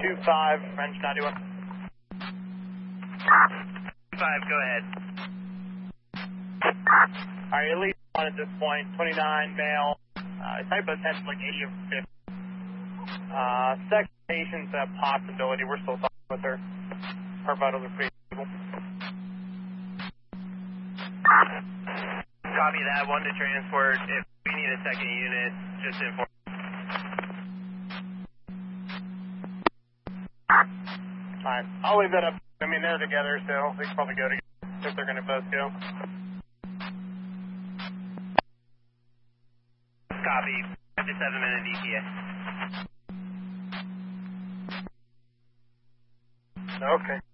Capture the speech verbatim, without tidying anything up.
two five, French ninety-one. five, go ahead. Alright, at least one at this point, twenty-nine, male. Uh, type of attention like eighty or fifty. Uh, sex patient's a possibility. We're still talking with her. Her vitals are pretty stable. Copy that, one to transport. If we need a second unit, just inform. Alright, I'll leave that up. I mean, they're together, so they can probably go together if they're going to both go. Copy. fifty-seven minute E T A. Okay.